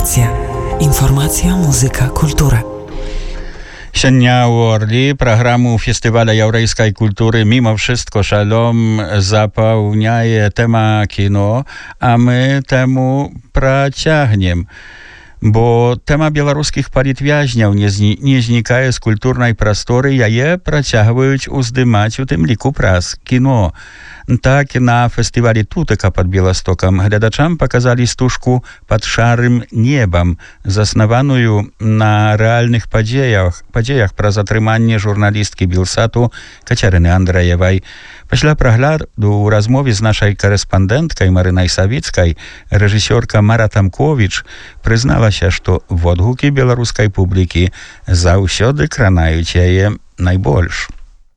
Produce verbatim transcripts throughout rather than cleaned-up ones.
Інфармацыя. Інфармацыя, музыка, культура. Сёння ў Орлі праграму фестываля яўрэйскай культуры «Мимо wszystko шалом» запаўняе тэма кіно, а мы тэму працягнем. Бо тэма беларускіх палітвязняў не, зні, не знікае з культурнай прасторы, яе працягваюць уздымаць у тым ліку праз кіно. Так, на фестывалі «Тутака» пад Беластокам глядачам паказалі стужку «Пад шарым небам», заснаваную на рэальных падзеях, падзеях праз атрыманне журналісткі Белсату Кацярыны Андраевай. Пасля прагляду ў размове з нашай карэспандэнткай Марынай Савіцкай рэжысёрка Мара Тамковіч прызналася, што водгукі беларускай публікі заўсёды кранаюць яе найбольш.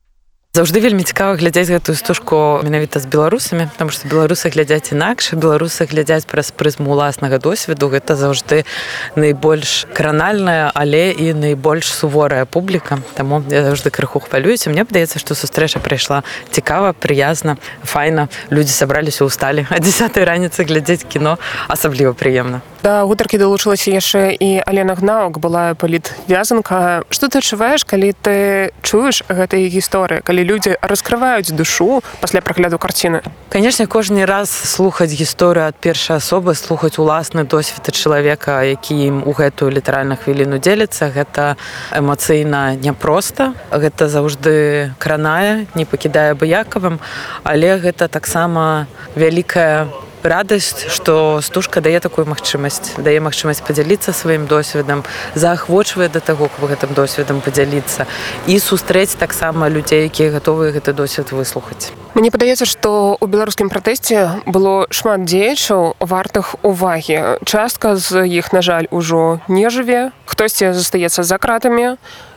Заўжды вельмі цікава глядзець гэтую стужку менавіта з беларусамі, таму што беларусы глядзяць інакш, беларусы глядзяць праз прызму ўласнага досведу. Гэта заўжды найбольш кранальная, але і найбольш суворая публіка. Таму я заўжды крыху хвалююся. Мне падаецца, што сустрэча прайшла цікава, прыязна, файна. Людзі сабраліся, усталі а дзесятай раніцы глядзець кіно. Асабліва прыемна. Да гутаркі далучылася яшчэ і Алена Гнаук, была палітвязанка. Што ты адчуваеш, калі ты чуеш гэтай гісторыі, калі людзі раскрываюць душу пасля прагляду карціны? Канешне, кожны раз слухаць гісторыю ад першай асобы, слухаць уласны досвед чалавека, які ім у гэтую літаральна хвіліну дзеліцца, гэта эмацыйна няпроста, гэта заўжды кранае, не пакідае абыякавым, але гэта таксама вялікая радасць, што стужка дае такую магчымасць, дае магчымасць падзяліцца сваім досведам, заахвочвае да таго, каб гэтым досведам падзяліцца і сустрэць таксама людзей, якія гатовыя гэты досвед выслухаць. Мне падаецца, што ў беларускім пратэсце было шмат дзеячаў вартых увагі. Частка з іх, на жаль, ужо не жыве, хтосьці застаецца за кратамі.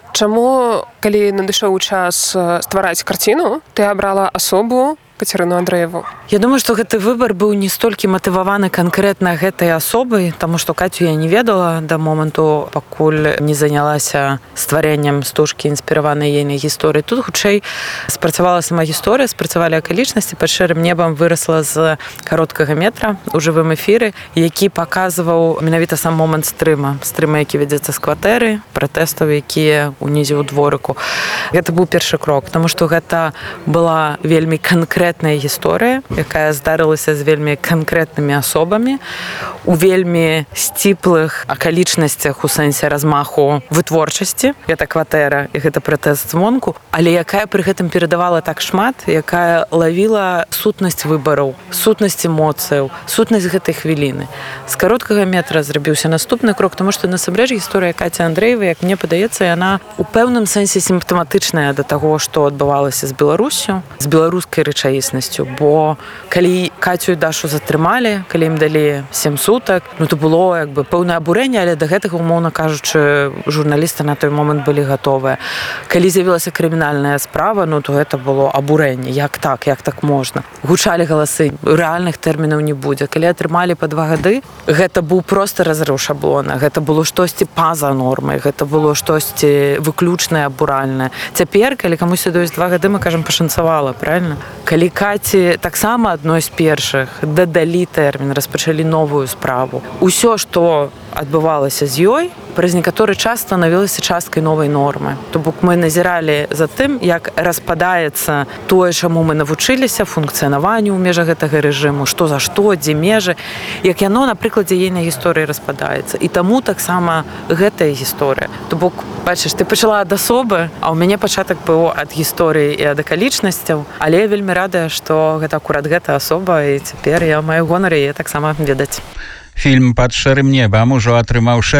Чаму, калі надышоў час ствараць карціну, ты абрала асобу Кацярыну Андраеву? Я думаю, што гэты выбар быў не столькі матываваны канкрэтна гэтай асобай, таму што Кацю я не ведала да моманту, пакуль не занялася стварэннем стужкі, інспіраванай ейнай гісторыі. Тут, хутчэй, спрацавала сама гісторыя, спрацавалі акалічнасці. «Пад шэрым небам» вырасла з кароткага метра ў жывым эфіры, які паказваў менавіта сам момант стрыма. Стрыма, які вядзецца з кватэры, пратэстаў, якія ўнізе ў дворыку. Гэта быў першы крок, таму што гэта была вельмі канкрэтная гісторыя, якая здарылася з вельмі канкрэтнымі асобамі, у вельмі сціплых акалічнасцях у сэнсе размаху вытворчасці. Гэта кватэра і гэта пратэст звонку, але якая пры гэтым перадавала так шмат, якая лавіла сутнасць выбараў, сутнасць эмоцыяў, сутнасць гэтай хвіліны. З кароткага метра зрабіўся наступны крок, таму што насамрэч гісторыя Каці Андраевай, як мне падаецца, яна у пэўным сэнсе сімптаматычная да таго, што адбывалася з Беларусю, з беларускай рэчаіснасцю. Бо калі Кацю і Дашу затрымалі, калі ім далі сем сутак, ну то было як бы пэўнае абурэнне, але да гэтага, умоўна кажучы, журналісты на той момант былі гатовыя. Калі з'явілася крымінальная справа, ну то гэта было абурэнне. Як так? Як так можна? Гучалі галасы, рэальных тэрмінаў не будзе. Калі атрымалі па два гады, гэта быў проста разрыў шаблона, гэта было штосьці па-за нормай, гэта было штосьці выключнае, абуральнае. Цяпер, калі камусь даюць два гады, мы кажам, пашанцавала, правильно? Калі Каці таксама адной з першых дадалі тэрмін, распачалі новую справу. Усё, што адбывалася з ёй, праз некаторы час станавілася часткай новай нормы. То бок мы назіралі за тым, як распадаецца тое, чаму мы навучыліся, функцыянаванню ў межах гэтага рэжыму, што за што, дзе межы, як яно на прыкладзе ейнай гісторыі распадаецца. І таму таксама гэтая гісторыя. То бок, бачыш, ты пачала ад асобы, а ў мяне пачатак быў ад гісторыі і ад акалічнасцяў, але я вельмі радая, што гэта акурат гэта асоба, і цяпер я маю гонар яе таксама ведаць. Фільм «Пад шэрым небам» ужо атрымаў шэраг